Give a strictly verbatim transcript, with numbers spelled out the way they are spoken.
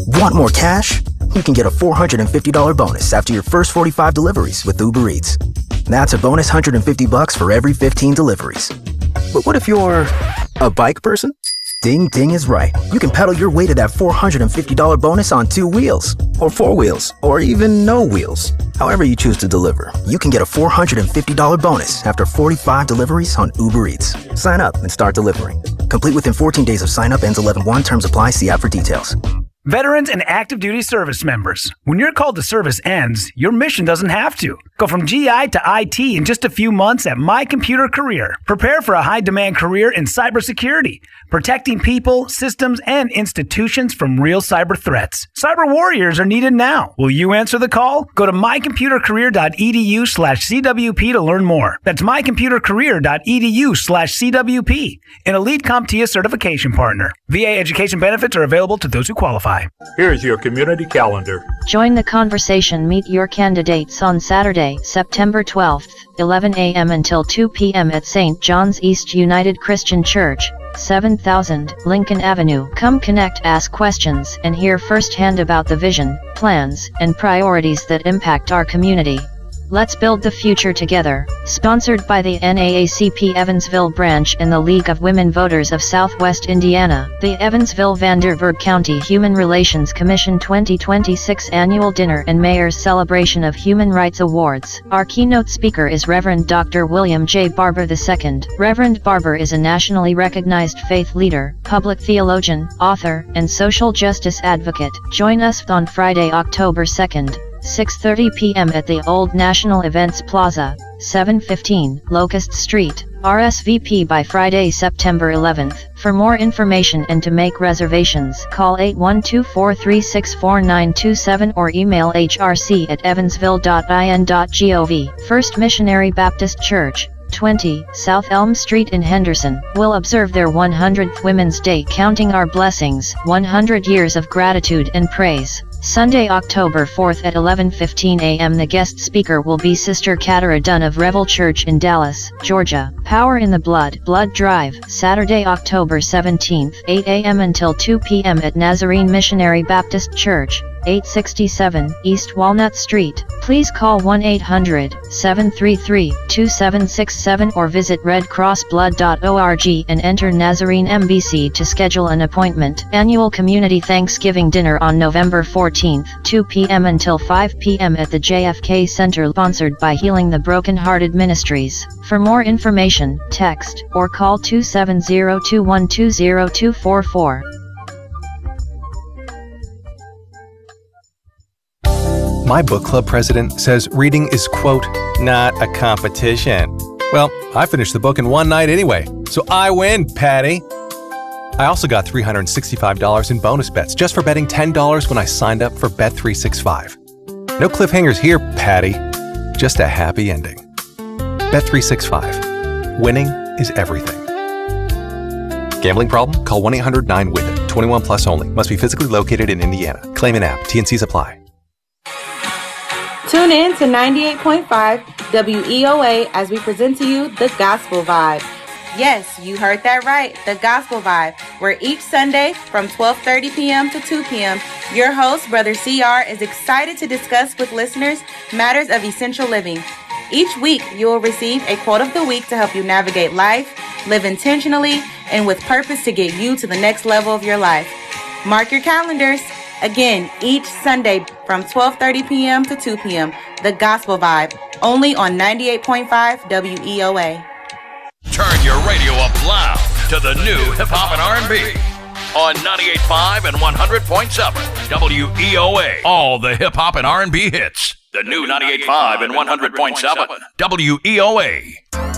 Want more cash? You can get a four hundred fifty dollars bonus after your first forty-five deliveries with Uber Eats. That's a bonus one hundred fifty bucks for every fifteen deliveries. But what if you're a bike person? Ding Ding is right. You can pedal your way to that four hundred fifty dollars bonus on two wheels, or four wheels, or even no wheels. However you choose to deliver, you can get a four hundred fifty dollars bonus after forty-five deliveries on Uber Eats. Sign up and start delivering. Complete within fourteen days of sign up. Ends eleven one. Terms apply. See app for details. Veterans and active duty service members, when your call to service ends, your mission doesn't have to. Go from G I to I T in just a few months at My Computer Career. Prepare for a high-demand career in cybersecurity, protecting people, systems, and institutions from real cyber threats. Cyber warriors are needed now. Will you answer the call? Go to mycomputercareer.edu slash CWP to learn more. That's mycomputercareer.edu slash CWP, an Elite CompTIA certification partner. V A education benefits are available to those who qualify. Here's your community calendar. Join the conversation. Meet your candidates on Saturday, September twelfth, eleven a m until two p m at Saint John's East United Christian Church, seven thousand Lincoln Avenue. Come connect, ask questions, and hear firsthand about the vision, plans, and priorities that impact our community. Let's build the future together. Sponsored by the N double A C P Evansville branch and the League of Women Voters of Southwest Indiana, the Evansville-Vanderburgh County Human Relations Commission twenty twenty-six Annual Dinner and Mayor's Celebration of Human Rights Awards. Our keynote speaker is Reverend Doctor William J. Barber the Second. Reverend Barber is a nationally recognized faith leader, public theologian, author, and social justice advocate. Join us on Friday, October second. six thirty p m at the Old National Events Plaza, seven fifteen Locust Street, R S V P by Friday, September eleventh. For more information and to make reservations, call eight one two, four three six, four nine two seven or email h r c at evansville dot i n dot gov. First Missionary Baptist Church, twenty South Elm Street in Henderson, will observe their one hundredth Women's Day, counting our blessings, one hundred years of gratitude and praise. Sunday, October fourth at eleven fifteen a m The guest speaker will be Sister Katara Dunn of Revel Church in Dallas, Georgia. Power in the Blood, Blood Drive, Saturday, October seventeenth, eight a m until two p m at Nazarene Missionary Baptist Church, eight sixty-seven East Walnut Street. Please call one eight hundred, seven three three, two seven six seven or visit red cross blood dot org and enter Nazarene M B C to schedule an appointment. Annual Community Thanksgiving Dinner on November fourteenth, two p m until five p m at the J F K Center, sponsored by Healing the Brokenhearted Ministries. For more information, text or call two seven zero, two one two zero two four four. My book club president says reading is, quote, not a competition. Well, I finished the book in one night anyway, so I win, Patty. I also got three hundred sixty-five dollars in bonus bets just for betting ten dollars when I signed up for Bet three sixty-five. No cliffhangers here, Patty. Just a happy ending. Bet three sixty-five. Winning is everything. Gambling problem? Call one eight hundred nine W I T H It. twenty-one plus only. Must be physically located in Indiana. Claim an app. T and Cs apply. Tune in to ninety-eight point five W E O A as we present to you The Gospel Vibe. Yes, you heard that right, The Gospel Vibe, where each Sunday from twelve thirty p m to two p m, your host, Brother C R, is excited to discuss with listeners matters of essential living. Each week, you will receive a quote of the week to help you navigate life, live intentionally, and with purpose to get you to the next level of your life. Mark your calendars. Again, each Sunday from twelve thirty p m to two p m, The Gospel Vibe, only on ninety-eight point five W E O A. Turn your radio up loud to the new hip-hop and R and B on ninety-eight point five and one hundred point seven W E O A. All the hip-hop and R and B hits. The new ninety-eight point five and one hundred point seven W E O A.